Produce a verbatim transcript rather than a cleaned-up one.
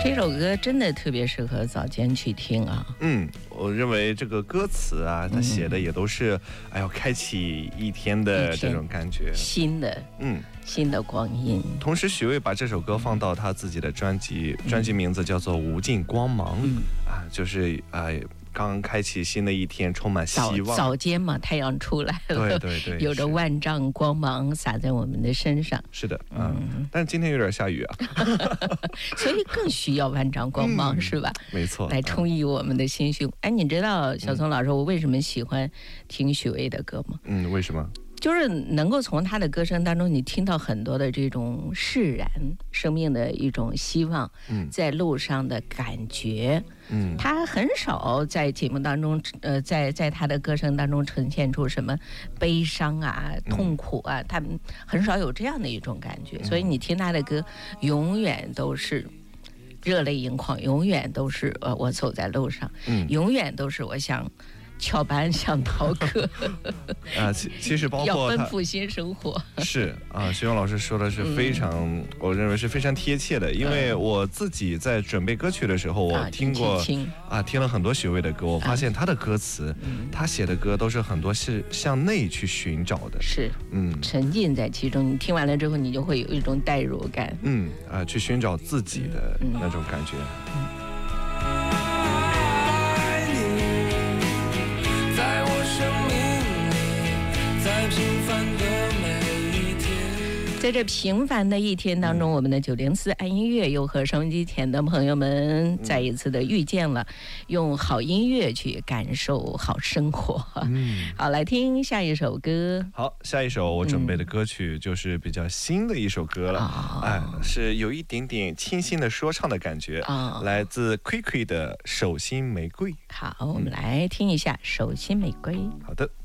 这首歌真的特别适合早间去听啊。 嗯，我认为这个歌词啊，它写的也都是，哎呦，开启一天的这种感觉， 新的，嗯，新的光阴。 同时，许巍把这首歌放到他自己的专辑，专辑名字叫做《无尽光芒》，嗯啊，就是啊。刚开启新的一天，充满希望。 早间嘛，太阳出来了， 对对对， 有着万丈光芒洒在我们的身上。 是的，嗯，嗯但是今天有点下雨啊， 所以更需要万丈光芒，嗯、是吧？ 没错， 来充溢我们的心胸。哎，你知道小松老师，我为什么喜欢听许巍的歌吗？ 嗯，为什么？ 就是能够从他的歌声当中，你听到很多的这种释然生命的一种希望，嗯，在路上的感觉，嗯，他很少在节目当中，呃，在在他的歌声当中呈现出什么悲伤啊、痛苦啊，嗯、他们很少有这样的一种感觉，嗯、所以你听他的歌，永远都是热泪盈眶，永远都是呃，我走在路上，嗯，永远都是我想。翘班想逃课啊，其其实包括要奔赴新生活是啊，徐勇老师说的是非常、嗯，我认为是非常贴切的。因为我自己在准备歌曲的时候，我听过 啊, 听, 啊听了很多许巍的歌，我发现他的歌词，嗯、他写的歌都是很多是向内去寻找的， 是嗯，沉浸在其中。你听完了之后，你就会有一种代入感， 嗯啊，去寻找自己的那种感觉。嗯在这平凡的一天当中，我们的九零四爱音乐又和收音机前的朋友们再一次的遇见了，用好音乐去感受好生活。嗯，好，来听下一首歌。 好，下一首我准备的歌曲就是比较新的一首歌了，嗯、哎，是有一点点清新的说唱的感觉，哦、来自 Quick 的《手心玫瑰》。 好，我们来听一下《手心玫瑰》。 好的。